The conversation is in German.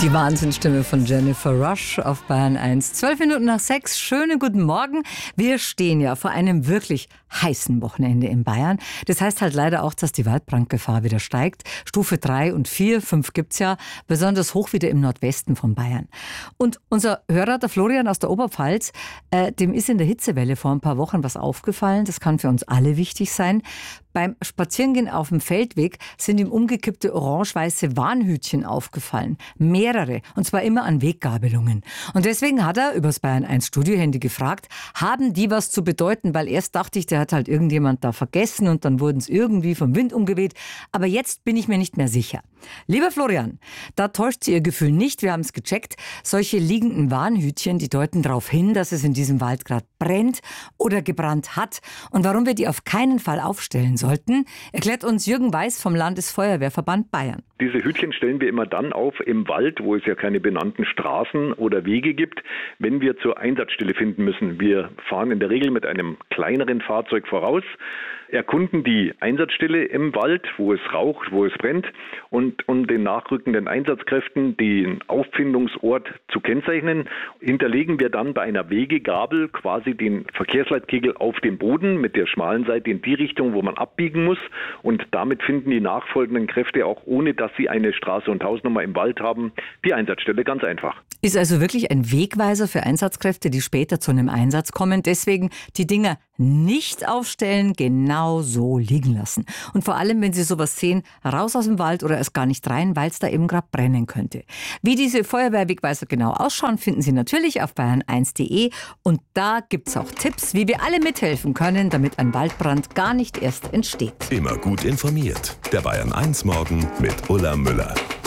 Die Wahnsinnsstimme von Jennifer Rush auf Bayern 1. 6:12. Schönen guten Morgen. Wir stehen ja vor einem wirklich heißen Wochenende in Bayern. Das heißt halt leider auch, dass die Waldbrandgefahr wieder steigt. Stufe 3 und 4, 5 gibt's ja, besonders hoch wieder im Nordwesten von Bayern. Und unser Hörer, der Florian aus der Oberpfalz, dem ist in der Hitzewelle vor ein paar Wochen was aufgefallen. Das kann für uns alle wichtig sein. Beim Spazierengehen auf dem Feldweg sind ihm umgekippte orange-weiße Warnhütchen aufgefallen. Mehrere. Und zwar immer an Weggabelungen. Und deswegen hat er übers Bayern 1 Studiohandy gefragt, haben die was zu bedeuten? Weil erst dachte ich, der hat halt irgendjemand da vergessen und dann wurden es irgendwie vom Wind umgeweht. Aber jetzt bin ich mir nicht mehr sicher. Lieber Florian, da täuscht Sie Ihr Gefühl nicht. Wir haben es gecheckt. Solche liegenden Warnhütchen, die deuten darauf hin, dass es in diesem Wald gerade brennt oder gebrannt hat. Und warum wir die auf keinen Fall aufstellen sollten, erklärt uns Jürgen Weiß vom Landesfeuerwehrverband Bayern. Diese Hütchen stellen wir immer dann auf im Wald, wo es ja keine benannten Straßen oder Wege gibt, wenn wir zur Einsatzstelle finden müssen. Wir fahren in der Regel mit einem kleineren Fahrzeug voraus, erkunden die Einsatzstelle im Wald, wo es raucht, wo es brennt, und um den nachrückenden Einsatzkräften den Auffindungsort zu kennzeichnen, hinterlegen wir dann bei einer Wegegabel quasi den Verkehrsleitkegel auf dem Boden mit der schmalen Seite in die Richtung, wo man abbiegen muss, und damit finden die nachfolgenden Kräfte, auch ohne dass sie eine Straße und Hausnummer im Wald haben, die Einsatzstelle ganz einfach. Ist also wirklich ein Wegweiser für Einsatzkräfte, die später zu einem Einsatz kommen. Deswegen die Dinger nicht aufstellen, genau so liegen lassen. Und vor allem, wenn Sie sowas sehen, raus aus dem Wald oder erst gar nicht rein, weil es da eben gerade brennen könnte. Wie diese Feuerwehrwegweiser genau ausschauen, finden Sie natürlich auf bayern1.de. Und da gibt's auch Tipps, wie wir alle mithelfen können, damit ein Waldbrand gar nicht erst entsteht. Immer gut informiert. Der Bayern 1 Morgen mit Ulla Müller.